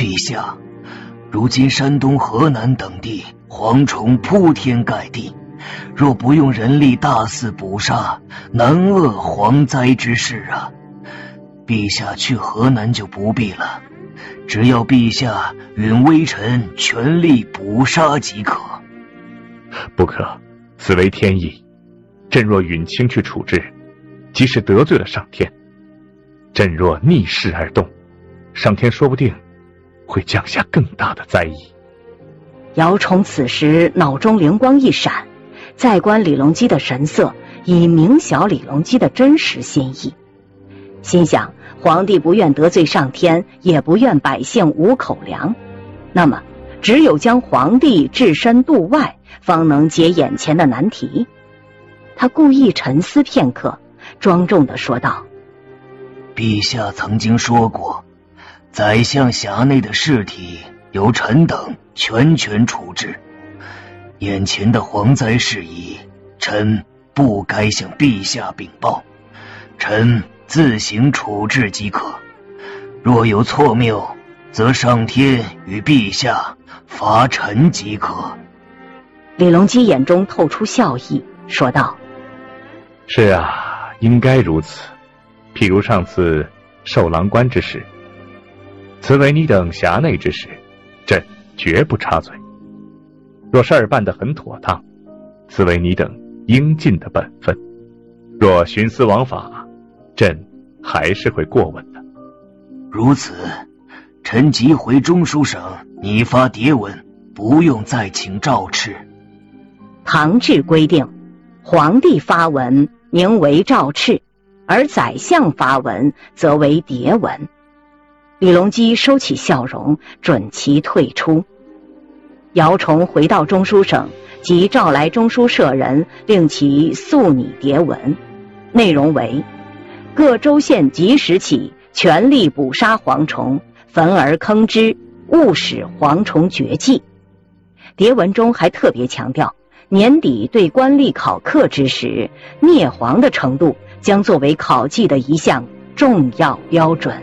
陛下，如今山东、河南等地蝗虫铺天盖地，若不用人力大肆捕杀，难遏蝗灾之势啊！陛下去河南就不必了，只要陛下允微臣全力捕杀即可。 不可，此为天意。朕若允卿去处置，即是得罪了上天。朕若逆势而动，上天说不定会降下更大的灾异。 姚崇此时脑中灵光一闪，在观李隆基的神色，已明晓李隆基的真实心意。心想，皇帝不愿得罪上天，也不愿百姓无口粮，那么只有将皇帝置身度外，方能解眼前的难题。他故意沉思片刻，庄重地说道： 陛下曾经说过，宰相辖内的事体由臣等全权处置，眼前的蝗灾事宜，臣不该向陛下禀报，臣自行处置即可。若有错谬，则上天与陛下罚臣即可。 李隆基眼中透出笑意，说道： 是啊，应该如此。譬如上次授郎官之事，此为你等辖内之事，朕绝不插嘴。若事儿办得很妥当，此为你等应尽的本分。若徇私枉法，朕还是会过问的。 如此，臣即回中书省拟发牒文，不用再请诏敕。 唐制规定，皇帝发文名为诏敕，而宰相发文则为牒文。李隆基收起笑容，准其退出。姚崇回到中书省，即召来中书舍人，令其速拟牒文，内容为：各州县即时起全力捕杀蝗虫，焚而坑之，勿使蝗虫绝迹。牒文中还特别强调，年底对官吏考课之时，灭蝗的程度将作为考绩的一项重要标准。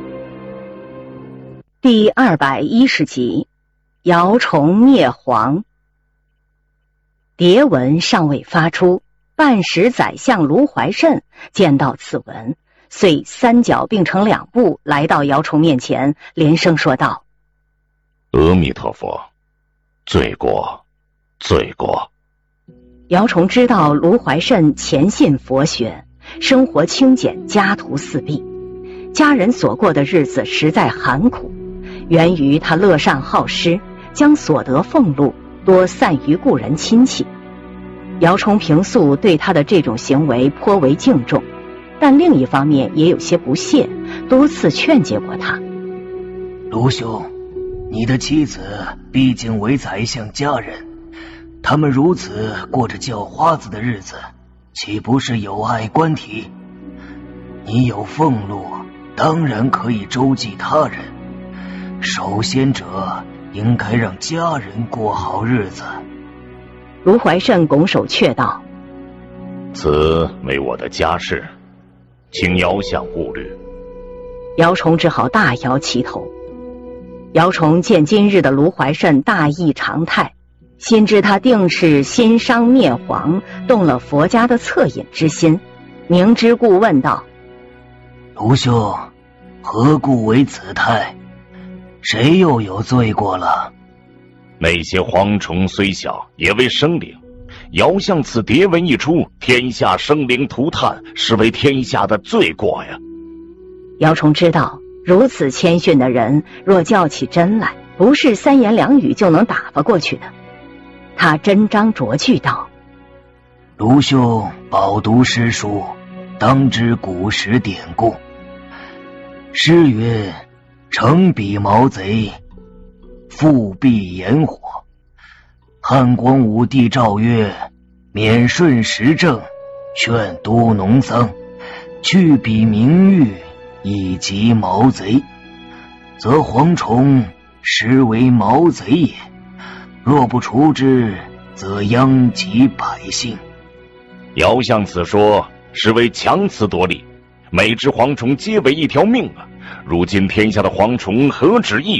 第210集，姚崇灭蝗。牒文尚未发出，办使宰相卢怀慎见到此文，遂三脚并成两步来到姚崇面前，连声说道： 阿弥陀佛，罪过，罪过。 姚崇知道卢怀慎虔信佛学，生活清简，家徒四壁，家人所过的日子实在寒苦，源于他乐善好施，将所得俸禄多散于故人亲戚。姚崇平素对他的这种行为颇为敬重，但另一方面也有些不屑，多次劝诫过他： 卢兄，你的妻子毕竟为宰相家人，他们如此过着叫花子的日子，岂不是有碍官体？你有俸禄，当然可以周济他人，首先者应该让家人过好日子。 卢怀慎拱手却道： 此为我的家事，请遥相勿虑。 姚崇只好大摇其头。姚崇见今日的卢怀慎大异常态，心知他定是心伤灭蝗，动了佛家的恻隐之心，明知故问道： 卢兄，何故为此态？谁又有罪过了？ 那些蝗虫虽小，也为生灵。遥相此牒文一出，天下生灵涂炭，实为天下的罪过呀。 姚崇知道，如此谦逊的人，若较起真来，不是三言两语就能打发过去的。他真章酌句道： 卢兄饱读诗书，当知古时典故。诗曰：诚比毛贼，复避炎火。汉光武帝诏曰：免顺时政，劝都农僧，去彼名誉，以及毛贼。则蝗虫实为毛贼也，若不除之，则殃及百姓。 遥相此说，实为强词夺理。每只蝗虫皆为一条命啊！如今天下的蝗虫何止一